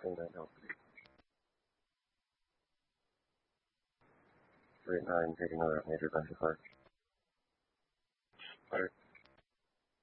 Help. 39 taking over at Major Bunch Park. Alright.